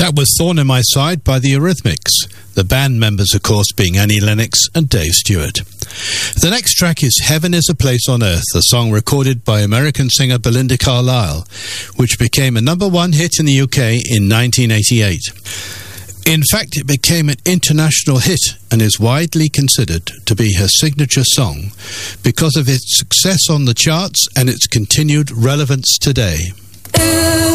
That was Thorn in My Side by the Eurythmics, the band members, of course, being Annie Lennox and Dave Stewart. The next track is Heaven is a Place on Earth, a song recorded by American singer Belinda Carlisle, which became a #1 hit in the UK in 1988. In fact, it became an international hit and is widely considered to be her signature song because of its success on the charts and its continued relevance today.